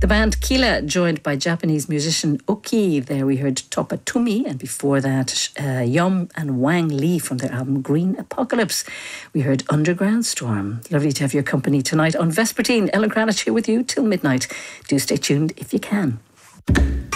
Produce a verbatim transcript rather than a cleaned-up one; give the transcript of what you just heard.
The band Kila, joined by Japanese musician Oki. There we heard Topa Tumi, and before that, uh, Yum and Wang Lee from their album Green Apocalypse. We heard Underground Storm. Lovely to have your company tonight on Vespertine. Ellen Cranich here with you till midnight. Do stay tuned if you can.